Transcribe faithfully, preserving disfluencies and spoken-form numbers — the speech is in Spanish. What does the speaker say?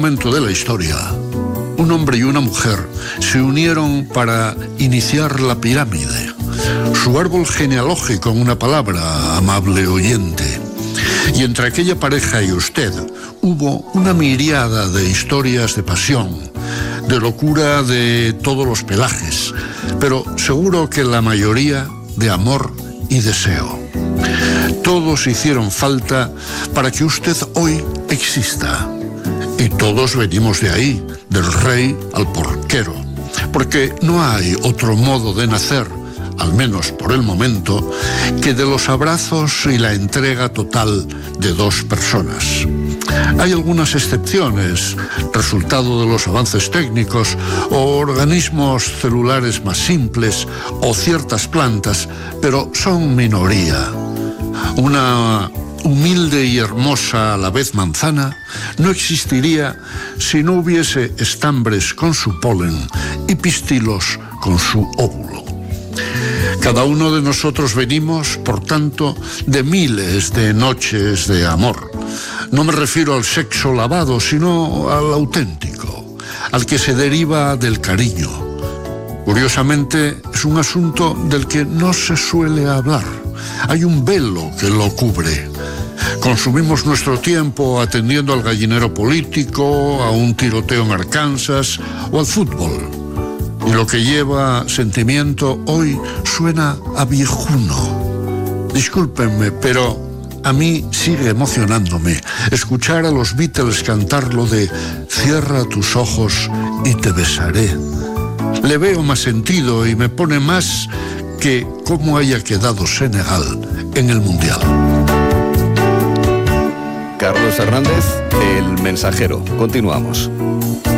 momento de la historia, un hombre y una mujer se unieron para iniciar la pirámide, su árbol genealógico en una palabra, amable oyente. Y entre aquella pareja y usted hubo una miriada de historias de pasión, de locura de todos los pelajes, pero seguro que la mayoría de amor y deseo. Todos hicieron falta para que usted hoy exista. Y todos venimos de ahí, del rey al porquero, porque no hay otro modo de nacer, al menos por el momento, que de los abrazos y la entrega total de dos personas. Hay algunas excepciones, resultado de los avances técnicos, o organismos celulares más simples, o ciertas plantas, pero son minoría. Una humilde y hermosa a la vez manzana no existiría si no hubiese estambres con su polen y pistilos con su óvulo. Cada uno de nosotros venimos, por tanto, de miles de noches de amor. No me refiero al sexo lavado, sino al auténtico, al que se deriva del cariño. Curiosamente, es un asunto del que no se suele hablar. Hay un velo que lo cubre. Consumimos nuestro tiempo atendiendo al gallinero político, a un tiroteo en Arkansas o al fútbol. Y lo que lleva sentimiento hoy suena a viejuno. Discúlpenme, pero a mí sigue emocionándome escuchar a los Beatles cantar lo de «Cierra tus ojos y te besaré». Le veo más sentido y me pone más que cómo haya quedado Senegal en el Mundial. Carlos Hernández, El Mensajero. Continuamos.